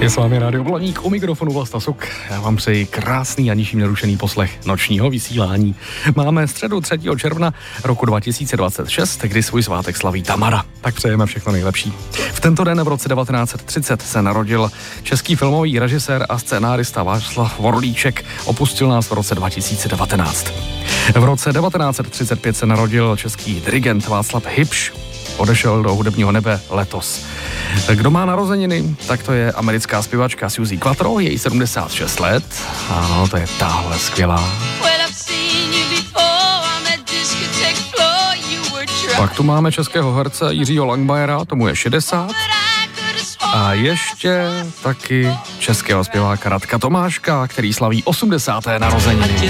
Je s vámi Rádio Blaník, u mikrofonu Vlasta Suk. Já vám přeji krásný a ničím nerušený poslech nočního vysílání. Máme středu 3. června roku 2026, kdy svůj svátek slaví Tamara. Tak přejeme všechno nejlepší. V tento den v roce 1930 se narodil český filmový režisér a scénárista Václav Vorlíček. Opustil nás v roce 2019. V roce 1935 se narodil český dirigent Václav Hybš. Odešel do hudebního nebe letos. Kdo má narozeniny, tak to je americká zpěvačka Suzy Quatro, její 76 let. Ano, to je tahle skvělá. Pak tu máme českého herce Jiřího Langbajera, tomu je 60. A ještě taky českého zpěváka Radka Tomáška, který slaví 80. narozeniny.